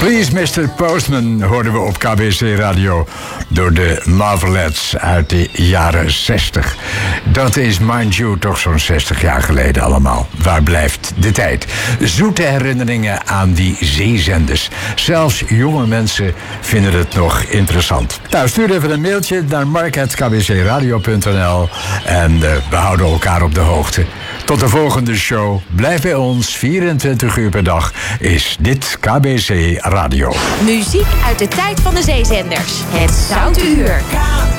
Please Mr. Postman hoorden we op KBC Radio door de Marvelettes uit de jaren 60. Dat is, mind you, toch zo'n 60 jaar geleden allemaal. Waar blijft de tijd? Zoete herinneringen aan die zeezenders. Zelfs jonge mensen vinden het nog interessant. Nou, stuur even een mailtje naar mark@kbcradio.nl en we houden elkaar op de hoogte. Tot de volgende show. Blijf bij ons, 24 uur per dag is dit KBC Radio. Muziek uit de tijd van de zeezenders. Het Zoutuur.